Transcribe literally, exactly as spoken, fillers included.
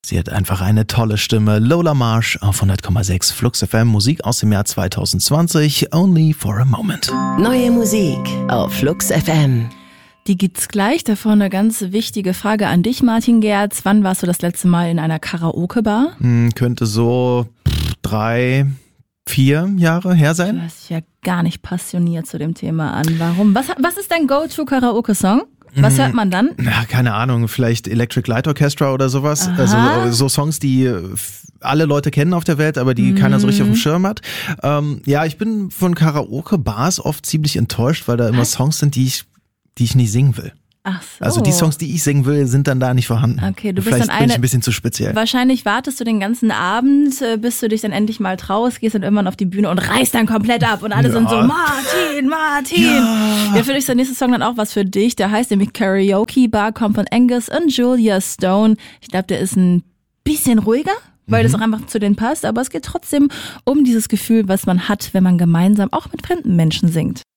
Sie hat einfach eine tolle Stimme. Lola Marsh auf hundert Komma sechs Flux F M, Musik aus dem Jahr zwanzig zwanzig, Only for a Moment. Neue Musik auf Flux F M. Die gibt's gleich. Davor eine ganz wichtige Frage an dich, Martin Gerz. Wann warst du das letzte Mal in einer Karaoke-Bar? Hm, könnte so drei, vier Jahre her sein. Du hast dich ja gar nicht passioniert zu dem Thema an. Warum? Was, was ist dein Go-To-Karaoke-Song? Was hört man dann? Ja, keine Ahnung, vielleicht Electric Light Orchestra oder sowas. Aha. Also so Songs, die alle Leute kennen auf der Welt, aber die mhm. keiner so richtig auf dem Schirm hat. Ähm, ja, ich bin von Karaoke-Bars oft ziemlich enttäuscht, weil da immer Was? Songs sind, die ich, die ich nicht singen will. Ach so. Also die Songs, die ich singen will, sind dann da nicht vorhanden. Okay, du bist Vielleicht dann bin eine, ich ein bisschen zu speziell. Wahrscheinlich wartest du den ganzen Abend, bis du dich dann endlich mal traust, gehst dann irgendwann auf die Bühne und reißt dann komplett ab und alle ja. sind so, Martin, Martin. Ja. ja, für dich ist der nächste Song dann auch was für dich. Der heißt nämlich Karaoke Bar, kommt von Angus und Julia Stone. Ich glaube, der ist ein bisschen ruhiger, weil mhm. das auch einfach zu denen passt, aber es geht trotzdem um dieses Gefühl, was man hat, wenn man gemeinsam auch mit fremden Menschen singt.